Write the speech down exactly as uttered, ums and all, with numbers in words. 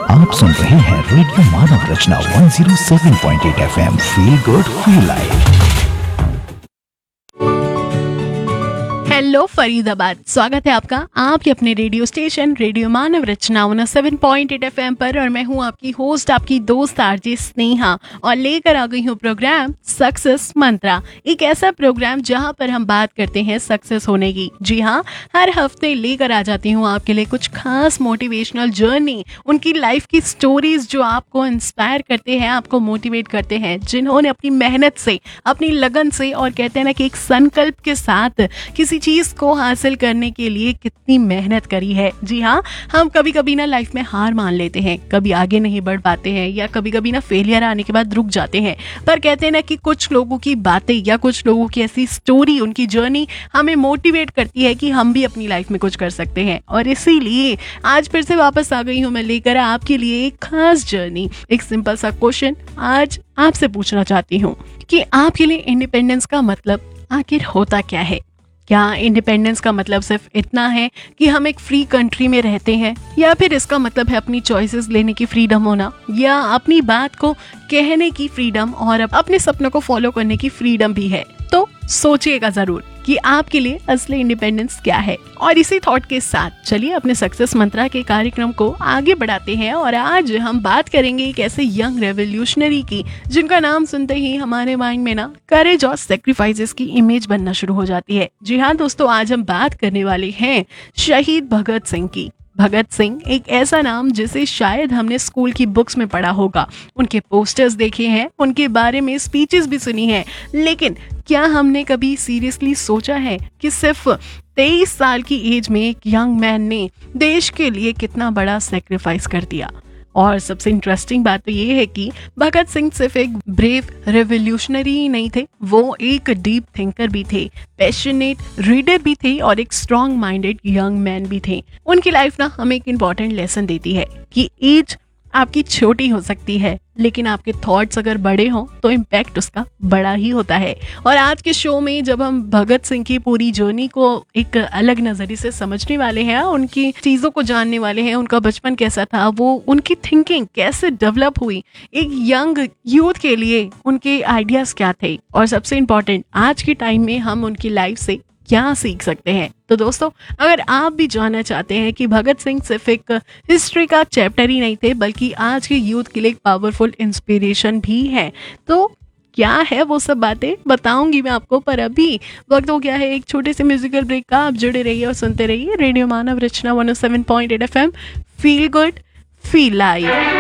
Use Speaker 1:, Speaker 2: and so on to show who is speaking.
Speaker 1: आप सुन रहे हैं रेडियो मानव रचना एक सौ सात पॉइंट आठ FM. Feel good feel live.
Speaker 2: Hello Faridabad, स्वागत है आपका आपके अपने रेडियो स्टेशन रेडियो मानव रचना एक सौ सात पॉइंट आठ एफएम पर। और मैं हूं आपकी होस्ट, आपकी दोस्त आरजे स्नेहा, और लेकर आ गई हूं प्रोग्राम सक्सेस मंत्रा। एक ऐसा प्रोग्राम जहां पर हम बात करते हैं सक्सेस होने की। जी हां, हर हफ्ते लेकर आ जाती हूं आपके लिए कुछ खास मोटिवेशनल जर्नी, उनकी लाइफ की स्टोरीज जो आपको इंस्पायर करते हैं, आपको मोटिवेट करते हैं, जिन्होंने अपनी मेहनत से, अपनी लगन से, और कहते हैं ना कि एक संकल्प के साथ किसी चीज को हासिल करने के लिए कितनी मेहनत करी है। जी हाँ, हम कभी कभी ना लाइफ में हार मान लेते हैं, कभी आगे नहीं बढ़ पाते हैं, या कभी कभी ना फेलियर आने के बाद रुक जाते हैं। पर कहते हैं ना कि कुछ लोगों की बातें या कुछ लोगों की ऐसी स्टोरी, उनकी जर्नी हमें मोटिवेट करती है कि हम भी अपनी लाइफ में कुछ कर सकते हैं। और इसीलिए आज फिर से वापस आ गई हूँ मैं लेकर आपके लिए एक खास जर्नी। एक सिंपल सा क्वेश्चन आज आपसे पूछना चाहती हूँ कि आपके लिए इंडिपेंडेंस का मतलब आखिर होता क्या है? क्या इंडिपेंडेंस का मतलब सिर्फ इतना है कि हम एक फ्री कंट्री में रहते हैं, या फिर इसका मतलब है अपनी चॉइसेस लेने की फ्रीडम होना, या अपनी बात को कहने की फ्रीडम, और अपने सपनों को फॉलो करने की फ्रीडम भी है? तो सोचिएगा जरूर कि आपके लिए असली इंडिपेंडेंस क्या है। और इसी थॉट के साथ चलिए अपने सक्सेस मंत्रा के कार्यक्रम को आगे बढ़ाते हैं। और आज हम बात करेंगे एक ऐसे यंग रेवोल्यूशनरी की जिनका नाम सुनते ही हमारे माइंड में ना करेज और सेक्रीफाइसेस की इमेज बनना शुरू हो जाती है। जी हाँ दोस्तों, आज हम बात करने वाले हैं शहीद भगत सिंह की। भगत सिंह एक ऐसा नाम जिसे शायद हमने स्कूल की बुक्स में पढ़ा होगा, उनके पोस्टर्स देखे हैं, उनके बारे में स्पीचेस भी सुनी है, लेकिन क्या हमने कभी सीरियसली सोचा है कि सिर्फ तेईस साल की एज में एक यंग मैन ने देश के लिए कितना बड़ा सेक्रीफाइस कर दिया? और सबसे इंटरेस्टिंग बात तो ये है कि भगत सिंह सिर्फ एक ब्रेव रेवोल्यूशनरी ही नहीं थे, वो एक डीप थिंकर भी थे, पैशनेट रीडर भी थे, और एक स्ट्रॉन्ग माइंडेड यंग मैन भी थे। उनकी लाइफ ना हमें एक इम्पॉर्टेंट लेसन देती है कि एज आपकी छोटी हो सकती है, लेकिन आपके थॉट्स अगर बड़े हों तो इम्पैक्ट उसका बड़ा ही होता है। और आज के शो में जब हम भगत सिंह की पूरी जर्नी को एक अलग नजरिए से समझने वाले हैं, उनकी चीजों को जानने वाले हैं, उनका बचपन कैसा था, वो उनकी थिंकिंग कैसे डेवलप हुई, एक यंग यूथ के लिए उनके आइडियाज क्या थे, और सबसे इम्पोर्टेंट आज के टाइम में हम उनकी लाइफ से क्या सीख सकते हैं। तो दोस्तों, अगर आप भी जानना चाहते हैं कि भगत सिंह सिर्फ एक हिस्ट्री का चैप्टर ही नहीं थे, बल्कि आज के यूथ के लिए एक पावरफुल इंस्पिरेशन भी है, तो क्या है वो सब बातें बताऊंगी मैं आपको। पर अभी वक्त हो गया है एक छोटे से म्यूजिकल ब्रेक का। आप जुड़े रहिए और सुनते रहिए रेडियो मानव रचना एक सौ सात पॉइंट आठ FM. Feel good feel live.